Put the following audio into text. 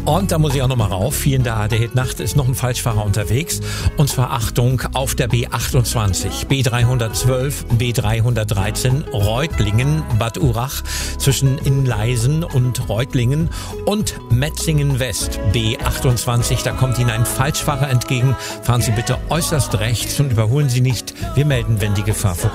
Und da muss ich auch nochmal rauf. Hier in der ARD-Hit-Nacht ist noch ein Falschfahrer unterwegs. Und zwar Achtung auf der B28, B312, B313, Reutlingen, Bad Urach, zwischen Inleisen und Reutlingen und Metzingen West, B28. Da kommt Ihnen ein Falschfahrer entgegen. Fahren Sie bitte äußerst rechts und überholen Sie nicht. Wir melden, wenn die Gefahr vorüber